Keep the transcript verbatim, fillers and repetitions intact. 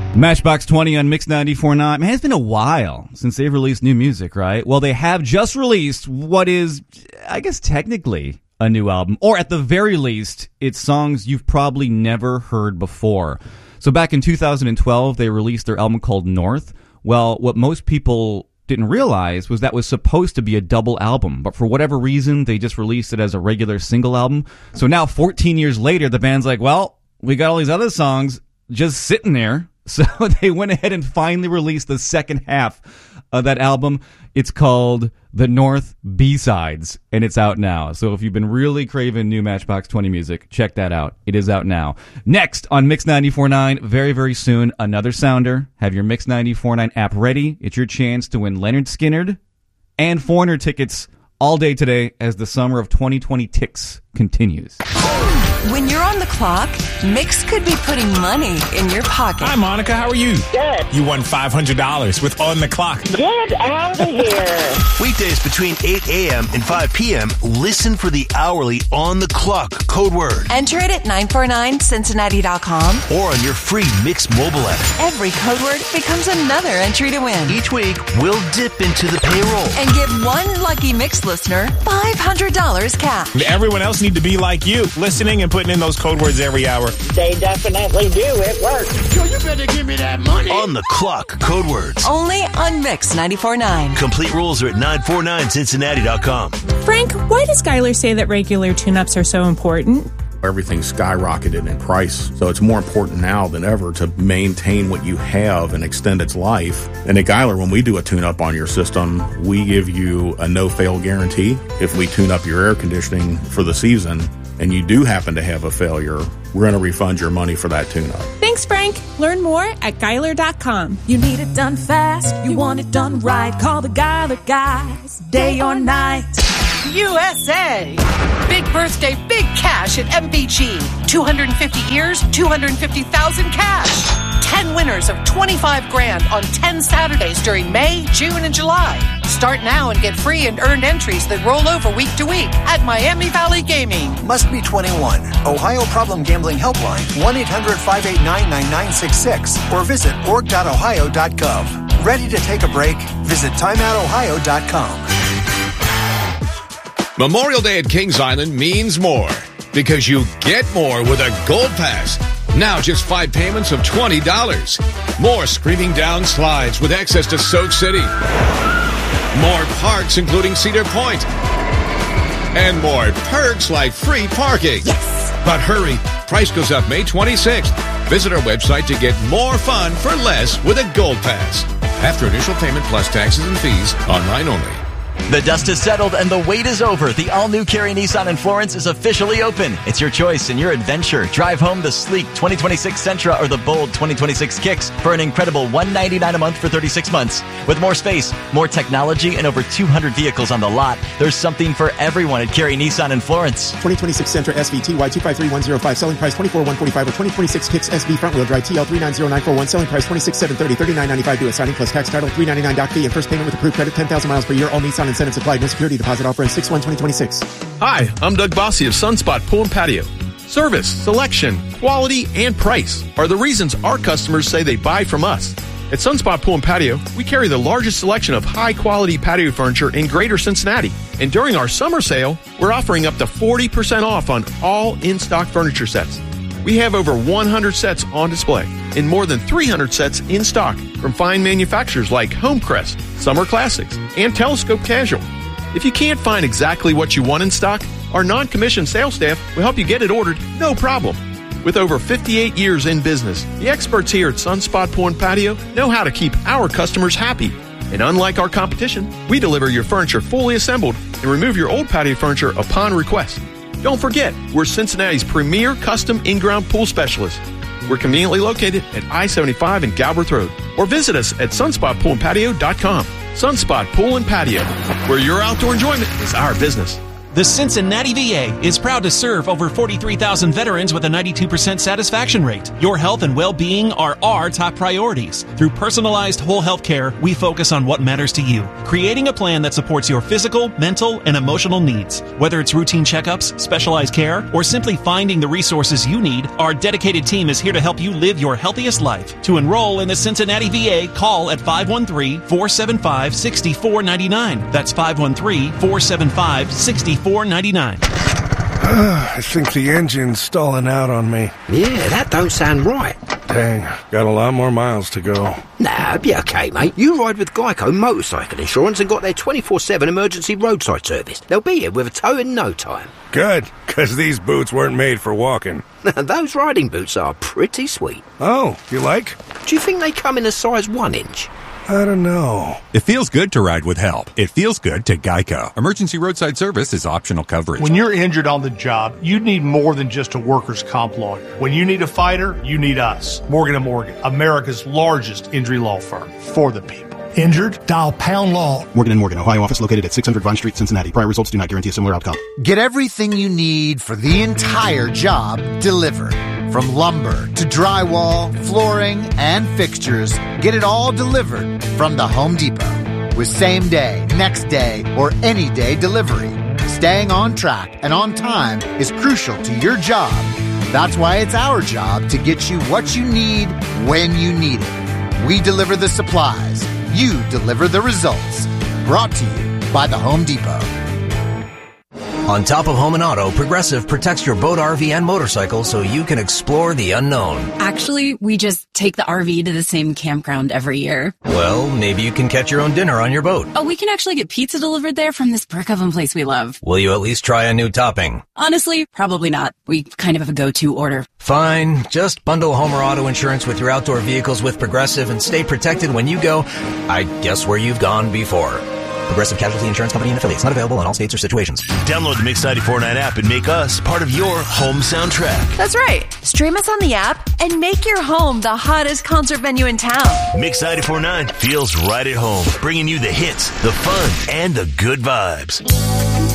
Matchbox twenty on Mix ninety-four point nine. Man, it's been a while since they've released new music, right? Well, they have just released what is, I guess, technically a new album. Or at the very least, it's songs you've probably never heard before. So back in two thousand twelve, they released their album called North. Well, what most people didn't realize was that was supposed to be a double album. But for whatever reason, they just released it as a regular single album. So now, fourteen years later, the band's like, well, we got all these other songs just sitting there. So they went ahead and finally released the second half of that album. It's called The North B-Sides, and it's out now. So if you've been really craving new Matchbox twenty music, check that out. It is out now. Next on Mix ninety-four point nine, very, very soon, another sounder. Have your Mix ninety-four point nine app ready. It's your chance to win Leonard Skinner and Foreigner tickets all day today as the summer of twenty twenty ticks continues. When you're on the clock, Mix could be putting money in your pocket. Hi, Monica. How are you? Good. You won five hundred dollars with On the Clock. Get out of here. Weekdays between eight a.m. and five p.m., listen for the hourly On the Clock code word. Enter it at nine four nine Cincinnati dot com or on your free Mix mobile app. Every code word becomes another entry to win. Each week, we'll dip into the payroll and give one lucky Mix listener five hundred dollars cash. Everyone else need to be like you, listening and putting in those code words every hour. They definitely do. It works. Yo, you better give me that money. On the Clock code words. Only on Mix ninety-four point nine. Complete rules are at nine four nine Cincinnati dot com. Frank, why does Geiler say that regular tune-ups are so important? Everything's skyrocketed in price, so it's more important now than ever to maintain what you have and extend its life. And at Geiler, when we do a tune-up on your system, we give you a no-fail guarantee. If we tune up your air conditioning for the season and you do happen to have a failure, we're going to refund your money for that tune-up. Thanks, Frank. Learn more at Geiler dot com. You need it done fast. You want it done right. Call the Geiler guys, day or night. U S A. Big birthday, big cash at M V G. two hundred fifty years, two hundred fifty thousand cash. ten winners of twenty-five grand on ten Saturdays during May, June, and July. Start now and get free and earned entries that roll over week to week at Miami Valley Gaming. Must be twenty-one. Ohio Problem Gambling Helpline, one eight hundred five eight nine nine nine six six or visit org dot ohio dot gov. Ready to take a break? Visit time out ohio dot com. Memorial Day at Kings Island means more because you get more with a Gold Pass. Now just five payments of twenty dollars. More screaming down slides with access to Soak City. More parks including Cedar Point. And more perks like free parking. Yes! But hurry, price goes up May twenty-sixth. Visit our website to get more fun for less with a Gold Pass. After initial payment plus taxes and fees, online only. The dust is settled and the wait is over. The all-new Carey Nissan in Florence is officially open. It's your choice and your adventure. Drive home the sleek twenty twenty-six Sentra or the bold twenty twenty-six Kicks for an incredible one hundred ninety-nine dollars a month for thirty-six months. With more space, more technology, and over two hundred vehicles on the lot, there's something for everyone at Carey Nissan in Florence. twenty twenty-six Sentra S V T Y two five three one zero five, selling price twenty-four thousand one hundred forty-five, or twenty twenty-six Kicks S V front-wheel drive T L three nine zero nine four one, selling price twenty-six thousand seven hundred thirty, thirty-nine ninety-five due at signing plus tax title three ninety-nine doc fee and first payment with approved credit ten thousand miles per year. All Nissan incentives applied. No security deposit offer in six one twenty twenty-six. Hi, I'm Doug Bossy of Sunspot Pool and Patio. Service, selection, quality, and price are the reasons our customers say they buy from us. At Sunspot Pool and Patio, we carry the largest selection of high-quality patio furniture in greater Cincinnati. And during our summer sale, we're offering up to forty percent off on all in-stock furniture sets. We have over one hundred sets on display and more than three hundred sets in stock from fine manufacturers like Homecrest, Summer Classics, and Telescope Casual. If you can't find exactly what you want in stock, our non-commissioned sales staff will help you get it ordered, no problem. With over fifty-eight years in business, the experts here at Sunspot Pool and Patio know how to keep our customers happy. And unlike our competition, we deliver your furniture fully assembled and remove your old patio furniture upon request. Don't forget, we're Cincinnati's premier custom in-ground pool specialist. We're conveniently located at I seventy-five and Galbraith Road. Or visit us at sunspot pool and patio dot com. Sunspot Pool and Patio, where your outdoor enjoyment is our business. The Cincinnati V A is proud to serve over forty-three thousand veterans with a ninety-two percent satisfaction rate. Your health and well-being are our top priorities. Through personalized whole health care, we focus on what matters to you, creating a plan that supports your physical, mental, and emotional needs. Whether it's routine checkups, specialized care, or simply finding the resources you need, our dedicated team is here to help you live your healthiest life. To enroll in the Cincinnati V A, call at five one three, four seven five, six four nine nine. That's five one three, four seven five, six four nine nine. I think the engine's stalling out on me. Yeah, that don't sound right. Dang, got a lot more miles to go. Nah, it'll be okay, mate. You ride with Geico Motorcycle Insurance and got their twenty-four seven emergency roadside service. They'll be here with a tow in no time. Good, because these boots weren't made for walking. Those riding boots are pretty sweet. Oh, you like? Do you think they come in a size one inch? I don't know. It feels good to ride with help. It feels good to Geico. Emergency roadside service is optional coverage. When you're injured on the job, you need more than just a workers' comp lawyer. When you need a fighter, you need us. Morgan and Morgan, America's largest injury law firm for the people. Injured? Dial Pound Law. Morgan and Morgan, Ohio office located at six hundred Vine Street, Cincinnati. Prior results do not guarantee a similar outcome. Get everything you need for the entire job delivered. From lumber to drywall, flooring, and fixtures, get it all delivered from the Home Depot. With same day, next day, or any day delivery. Staying on track and on time is crucial to your job. That's why it's our job to get you what you need when you need it. We deliver the supplies. You deliver the results. Brought to you by the Home Depot. On top of home and auto, Progressive protects your boat, R V, and motorcycle so you can explore the unknown. Actually, we just take the R V to the same campground every year. Well, maybe you can catch your own dinner on your boat. Oh, we can actually get pizza delivered there from this brick oven place we love. Will you at least try a new topping? Honestly, probably not. We kind of have a go-to order. Fine. Just bundle home or auto insurance with your outdoor vehicles with Progressive and stay protected when you go, I guess, where you've gone before. Progressive Casualty Insurance Company and affiliates. Not available in all states or situations. Download the Mix ninety-four point nine app and make us part of your home soundtrack. That's right. Stream us on the app and make your home the hottest concert venue in town. Mix ninety-four point nine feels right at home, bringing you the hits, the fun, and the good vibes.